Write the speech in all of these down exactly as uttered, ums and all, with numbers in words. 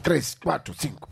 tres, cuatro, cinco.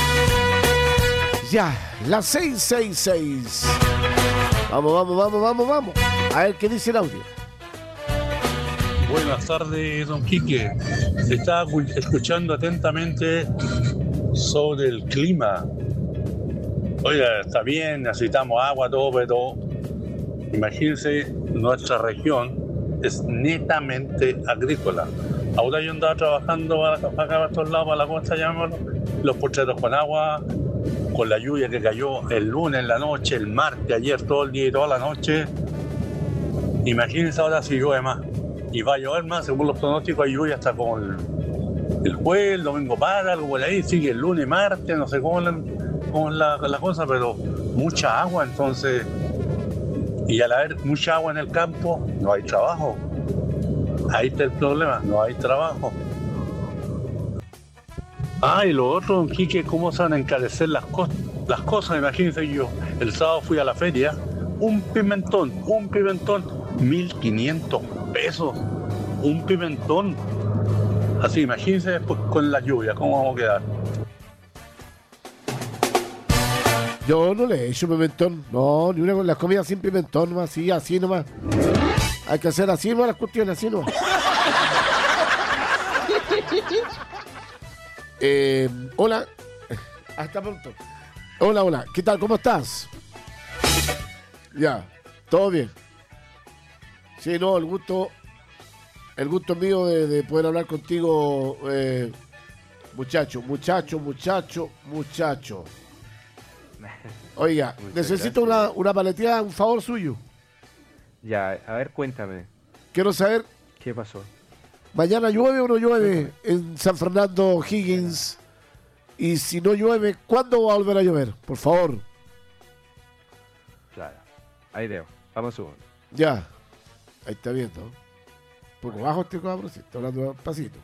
Ya, las seis, seis, seis. Vamos, vamos, vamos, vamos, vamos. A ver qué dice el audio. Buenas tardes, don Quique. Estaba escuchando atentamente sobre el clima. Oiga, está bien, necesitamos agua, todo, pero imagínense, nuestra región es netamente agrícola. Ahora yo andaba trabajando para acá, para estos lados, para la costa, llamémoslo, los potreros con agua, con la lluvia que cayó el lunes en la noche, el martes, ayer, todo el día y toda la noche. Imagínense ahora si llueve más. Y va a llover más, según los pronósticos, hay lluvia hasta como el, el jueves, el domingo para, algo por ahí, sigue el lunes, martes, no sé cómo, la, cómo es la, la cosa, pero mucha agua, entonces, y al haber mucha agua en el campo, no hay trabajo. Ahí está el problema, no hay trabajo. Ah, y lo otro, don Quique, cómo se van a encarecer las, cos- las cosas, imagínense yo, el sábado fui a la feria, un pimentón, un pimentón, mil quinientos pesos, un pimentón. Así, imagínense después con la lluvia, cómo vamos a quedar. Yo no le he hecho pimentón. No, ni una con las comidas sin pimentón, nomás, así, así nomás. Hay que hacer así nomás las cuestiones, así nomás. eh, hola. Hasta pronto. Hola, hola. ¿Qué tal? ¿Cómo estás? Ya, todo bien. Sí, no, el gusto, el gusto mío de, de poder hablar contigo, eh, muchacho, muchacho, muchacho, muchacho. Oiga, Muchas necesito una, una paleteada, un favor suyo. Ya, a ver, cuéntame, Quiero saber, ¿qué pasó? ¿mañana llueve o no llueve en San Fernando, Higgins? Y si no llueve, ¿cuándo va a volver a llover? Por favor. Claro, ahí veo, vamos un segundo. Ya. Ahí está viendo. Un poco bajo este cuadro, sí, estoy hablando despacito.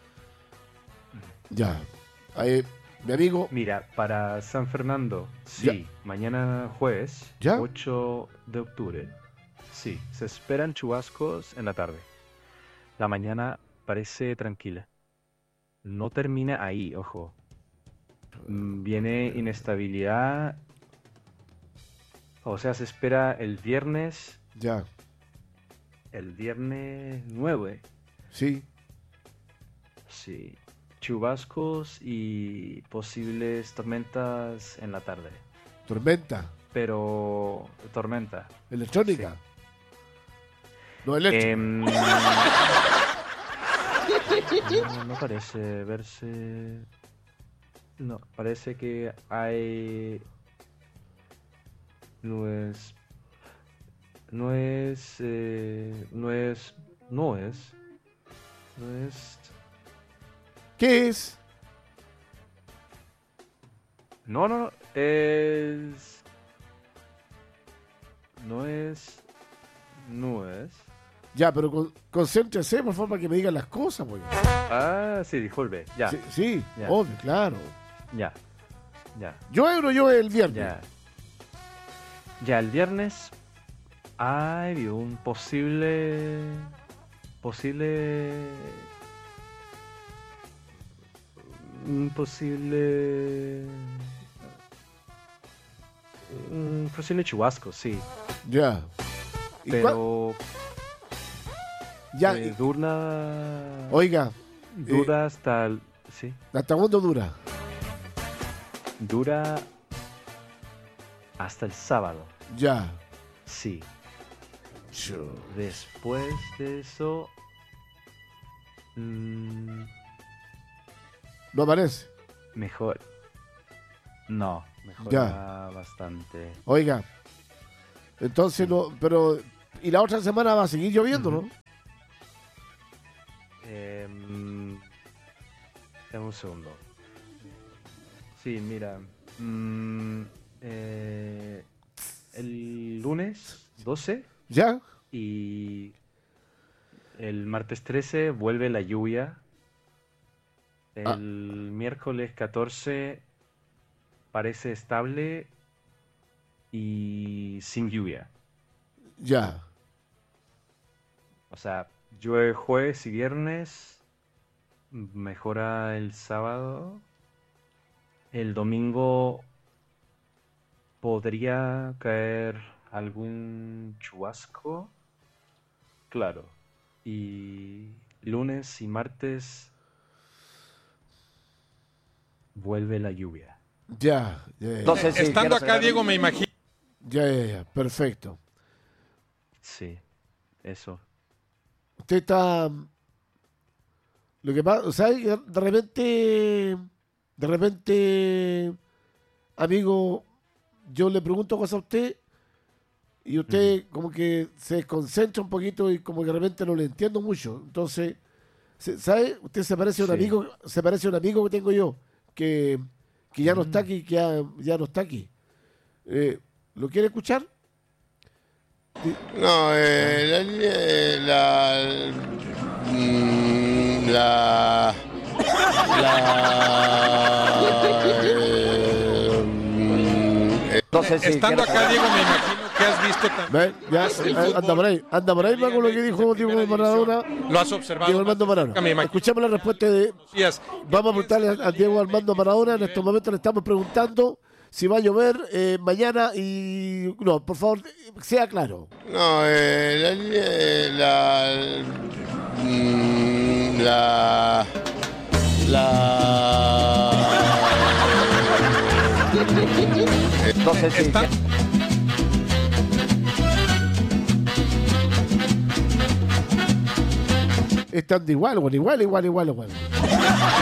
Ya. Ahí, mi amigo. Mira, para San Fernando, sí, Ya. mañana jueves, ¿Ya? ocho de octubre, sí, se esperan chubascos en la tarde. La mañana parece tranquila. No termina ahí, ojo. Mm, Viene inestabilidad, o sea, se espera el viernes, Ya. el viernes nueve, Sí. sí, chubascos y posibles tormentas en la tarde. Tormenta. Pero tormenta. Electrónica. No eléctrica. Em, no, no parece verse. No, parece que hay. No es. No es. eh, no es. No es. No es. ¿Qué es? No, no, no. Es. No es. No es. Ya, pero con- concéntrese, por favor, para que me digan las cosas, pues. Ah, sí, disculpe. Ya, Sí, sí, Ya. obvio, claro. ya, ya. ¿Llueve o no llueve el viernes? Ya. Ya el viernes hay un posible. Posible. Un posible. Un posible chubasco, sí. Ya. ¿Y cua- Pero. ya, eh, y- dura. oiga, Dura hasta. el- Sí. ¿hasta cuándo dura? Dura. Hasta el sábado. Ya. Sí. Chu. Después de eso. mm, No aparece. mejor. No, mejora Ya. bastante. Oiga. Entonces no, pero. Y la otra semana va a seguir lloviendo, ¿no? Em, dame un segundo. Sí, mira. mm, eh, el lunes doce ¿Ya? y el martes trece vuelve la lluvia. El Ah. miércoles catorce parece estable y sin lluvia. Ya. O sea, llueve jueves y viernes mejora el sábado. El domingo podría caer algún chubasco, claro. Y lunes y martes vuelve la lluvia. Ya, ya, ya. Entonces, sí, Estando quiero acá, saber- Diego, me imagino. Ya, ya, ya, perfecto. Sí, eso. Usted está... Lo que pasa, ¿sabe? Que de repente, de repente, amigo, yo le pregunto cosas a usted y usted como que se desconcentra un poquito y como que de repente no le entiendo mucho. Entonces, se- ¿sabe? Usted se parece a un Sí. amigo, se parece a un amigo que tengo yo, que, que ya no está aquí, que ya, ya no está aquí. Eh, ¿Lo quiere escuchar? No, eh, la, la, mm, la, la, eh, mm, eh, Entonces, sí, Estando quiero acá, saber- Diego, me imagino que has visto también. ¿Ve? Ya, el eh, fútbol, anda por ahí, anda por ahí, la va con lo que Liga dijo M X Diego de primera Maradona. división. Lo has observado. Diego más Armando de cerca, me Maradona. imagino. Escuchemos la respuesta de... Díaz, Vamos a preguntarle a, a Diego Armando Maradona. En estos momentos le estamos preguntando si va a llover eh, mañana y... No, por favor, sea claro. no, eh, la, la, mm, la, la, Entonces, sí, Están- quiero- Están de igual, bueno, igual, igual, igual, igual.